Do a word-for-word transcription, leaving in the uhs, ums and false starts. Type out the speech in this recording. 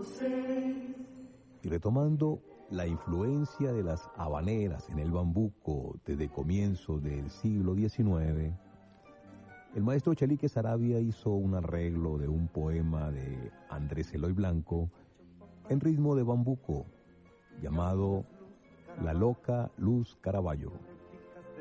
Y retomando la influencia de las habaneras en el bambuco desde comienzos del siglo diecinueve, el maestro Chelique Saravia hizo un arreglo de un poema de Andrés Eloy Blanco en ritmo de bambuco, llamado La Loca Luz Caraballo.